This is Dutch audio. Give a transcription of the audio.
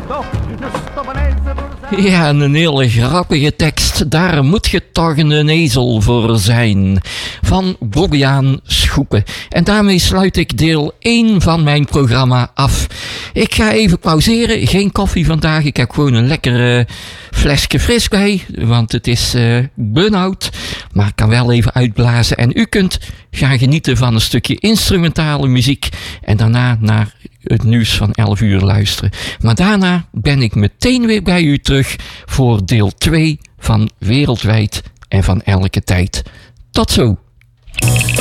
Ja, een hele grappige tekst. Daar moet je toch een ezel voor zijn. Van Bobbejaan Schoepen. En daarmee sluit ik deel 1 van mijn programma af. Ik ga even pauzeren. Geen koffie vandaag. Ik heb gewoon een lekker flesje fris bij. Want het is benauwd. Maar ik kan wel even uitblazen. En u kunt gaan genieten van een stukje instrumentale muziek. En daarna naar het nieuws van 11 uur luisteren. Maar daarna ben ik meteen weer bij u terug voor deel 2 van Wereldwijd en van Elke Tijd. Tot zo!